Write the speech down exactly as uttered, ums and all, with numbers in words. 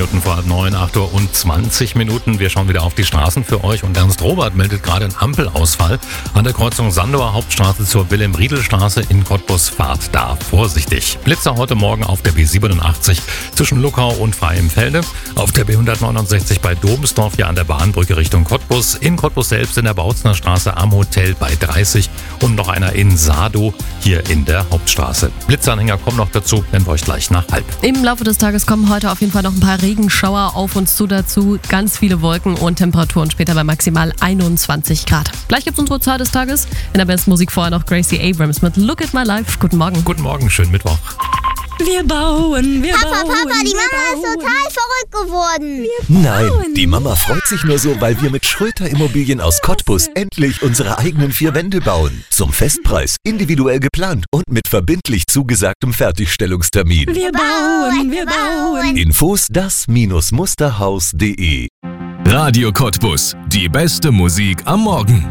Minuten vor halb neun, acht Uhr und zwanzig Minuten. Wir schauen wieder auf die Straßen für euch und Ernst Robert meldet gerade einen Ampelausfall an der Kreuzung Sandower Hauptstraße zur Wilhelm-Riedel-Straße in Cottbus. Fahrt da vorsichtig. Blitzer heute Morgen auf der B siebenundachtzig zwischen Luckau und Freienfelde, auf der B hundertneunundsechzig bei Dobensdorf hier an der Bahnbrücke Richtung Cottbus, in Cottbus selbst in der Bautzner Straße am Hotel bei dreißig und noch einer in Sado hier in der Hauptstraße. Blitzanhänger kommen noch dazu, nennen wir euch gleich nach halb. Im Laufe des Tages kommen heute auf jeden Fall noch ein paar Regenschauer auf uns zu, dazu ganz viele Wolken und Temperaturen später bei maximal einundzwanzig Grad. Gleich gibt's unsere Zahl des Tages. In der besten Musik vorher noch Gracie Abrams mit Look at My Life. Guten Morgen. Guten Morgen, schönen Mittwoch. Wir bauen, wir Papa, bauen. Papa, die wir Mama bauen. ist total verrückt geworden. Nein, die Mama freut sich nur so, weil wir mit Schröter Immobilien aus Cottbus endlich unsere eigenen vier Wände bauen. Zum Festpreis, individuell geplant und mit verbindlich zugesagtem Fertigstellungstermin. Wir bauen, wir bauen. Infos das Musterhaus punkt de. Radio Cottbus. Die beste Musik am Morgen.